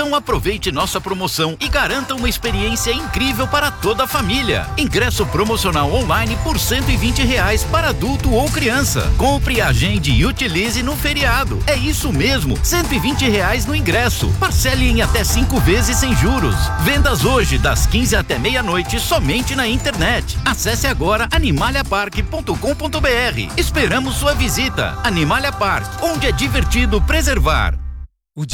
Então aproveite nossa promoção e garanta uma experiência incrível para toda a família. Ingresso promocional online por R$120 para adulto ou criança. Compre, agende e utilize no feriado. É isso mesmo, R$120 no ingresso. Parcele em até 5 vezes sem juros. Vendas hoje das 15 até meia-noite somente na internet. Acesse agora animaliapark.com.br. Esperamos sua visita. Animalia Park, onde é divertido preservar.